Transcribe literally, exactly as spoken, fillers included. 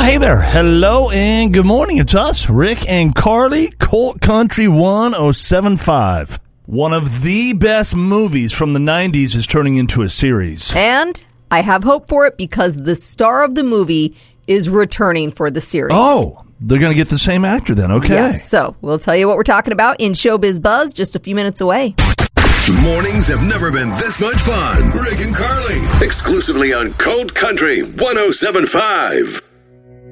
hey there. Hello and good morning. It's us, Rick and Carly, Colt Country one oh seven point five. One of the best movies from the nineties is turning into a series. And I have hope for it because the star of the movie is returning for the series. Oh, they're going to get the same actor then. Okay. Yes, so we'll tell you what we're talking about in Showbiz Buzz just a few minutes away. Mornings have never been this much fun. Rick and Carly, exclusively on Colt Country one oh seven point five.